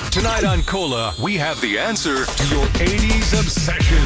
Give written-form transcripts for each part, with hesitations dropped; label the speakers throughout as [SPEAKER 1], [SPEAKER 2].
[SPEAKER 1] Tonight on Cola, we have the answer to your 80s obsession.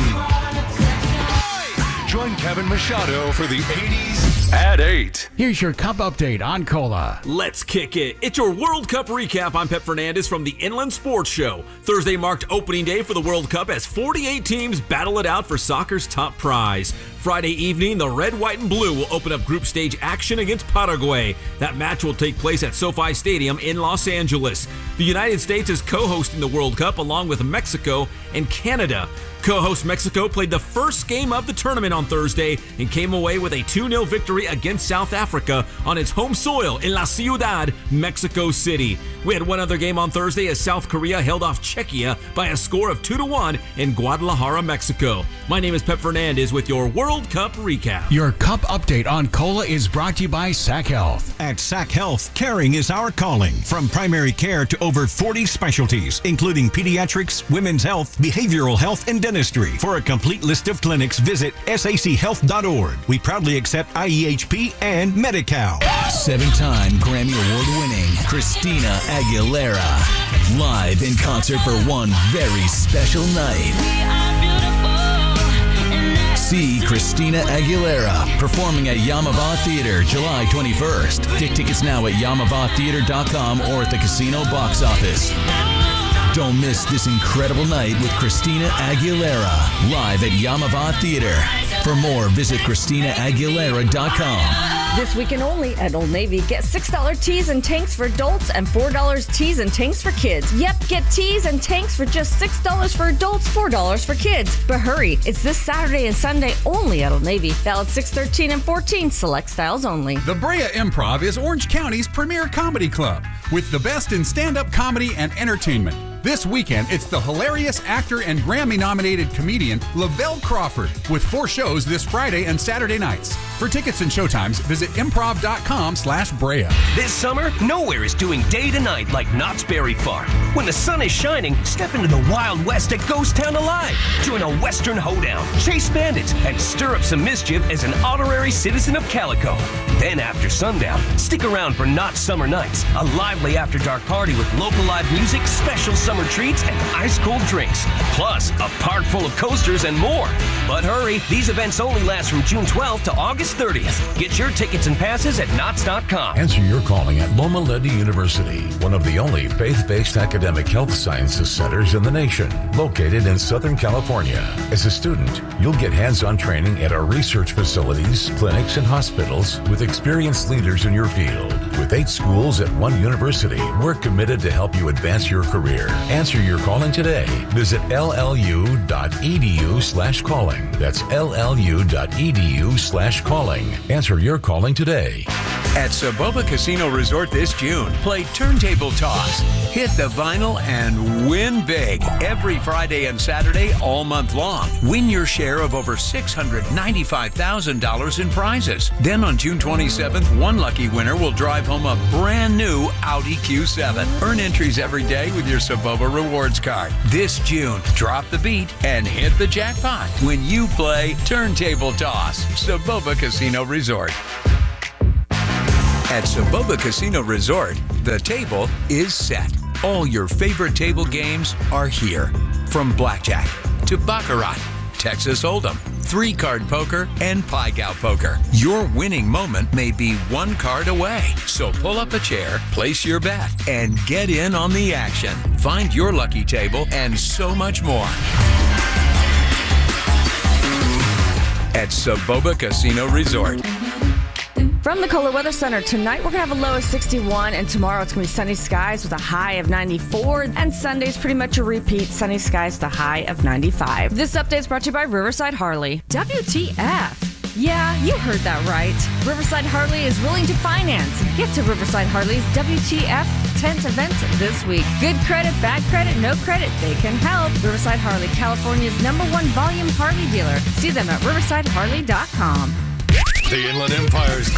[SPEAKER 1] Join Kevin Machado for the 80s at 8.
[SPEAKER 2] Here's your Cup update on Cola.
[SPEAKER 3] Let's kick it. It's your World Cup recap. I'm Pep Fernandez from the Inland Sports Show. Thursday marked opening day for the World Cup as 48 teams battle it out for soccer's top prize. Friday evening, the red, white, and blue will open up group stage action against Paraguay. That match will take place at SoFi Stadium in Los Angeles. The United States is co-hosting the World Cup along with Mexico and Canada. Co-host Mexico played the first game of the tournament on Thursday and came away with a 2-0 victory against South Africa on its home soil in La Ciudad, Mexico City. We had one other game on Thursday as South Korea held off Czechia by a score of 2-1 in Guadalajara, Mexico. My name is Pep Fernandez with your World Cup recap.
[SPEAKER 2] Your Cup update on Cola is brought to you by Sac Health.
[SPEAKER 4] At Sac Health, caring is our calling. From primary care to over 40 specialties, including pediatrics, women's health, behavioral health, and dentistry. For a complete list of clinics, visit sachhealth.org. We proudly accept IEHP and Medi-Cal.
[SPEAKER 5] 7-time Grammy Award-winning Christina Aguilera, live in concert for one very special night. See Christina Aguilera performing at Yamava Theater July 21st. Get tickets now at YamavaTheater.com or at the casino box office. Don't miss this incredible night with Christina Aguilera live at Yamava Theater. For more, visit ChristinaAguilera.com.
[SPEAKER 6] This weekend only at Old Navy, get $6 tees and tanks for adults and $4 tees and tanks for kids. Yep, get tees and tanks for just $6 for adults, $4 for kids. But hurry, it's this Saturday and Sunday only at Old Navy. Valid 6/13 and 14, select styles only.
[SPEAKER 7] The Brea Improv is Orange County's premier comedy club with the best in stand-up comedy and entertainment. This weekend, it's the hilarious actor and Grammy-nominated comedian Lavelle Crawford with 4 shows this Friday and Saturday nights. For tickets and showtimes, visit improv.com/Brea.
[SPEAKER 8] This summer, nowhere is doing day to night like Knott's Berry Farm. When the sun is shining, step into the Wild West at Ghost Town Alive. Join a Western hoedown, chase bandits, and stir up some mischief as an honorary citizen of Calico. Then after sundown, stick around for Knott's Summer Nights, a lively after-dark party with local live music, special summer treats, and ice-cold drinks. Plus, a park full of coasters and more. But hurry, these events only last from June 12th to August 30th. Get your tickets and passes at Knott's.com.
[SPEAKER 9] Answer your calling at Loma Linda University, one of the only faith-based academic health sciences centers in the nation, located in Southern California. As a student, you'll get hands-on training at our research facilities, clinics, and hospitals with experienced leaders in your field. With 8 schools at one university, we're committed to help you advance your career. Answer your calling today. Visit llu.edu/calling. That's llu.edu/calling. Answer your calling today.
[SPEAKER 10] At Soboba Casino Resort this June, play Turntable Toss. Hit the vinyl and win big every Friday and Saturday all month long. Win your share of over $695,000 in prizes. Then on June 27th, one lucky winner will drive home a brand new Audi Q7. Earn entries every day with your Soboba Rewards card. This June, drop the beat and hit the jackpot when you play Turntable Toss. Soboba Casino Resort. At Soboba Casino Resort, the table is set. All your favorite table games are here. From blackjack to baccarat, Texas Hold'em, 3-card poker, and Pai-Gow poker. Your winning moment may be one card away. So pull up a chair, place your bet, and get in on the action. Find your lucky table and so much more at Soboba Casino Resort.
[SPEAKER 6] From the Cola Weather Center, tonight we're going to have a low of 61, and tomorrow it's going to be sunny skies with a high of 94, and Sunday's pretty much a repeat, sunny skies with a high of 95. This update is brought to you by Riverside Harley. WTF? Yeah, you heard that right. Riverside Harley is willing to finance. Get to Riverside Harley's WTF tent event this week. Good credit, bad credit, no credit, they can help. Riverside Harley, California's #1 volume Harley dealer. See them at riversideharley.com.
[SPEAKER 1] The Inland Empire's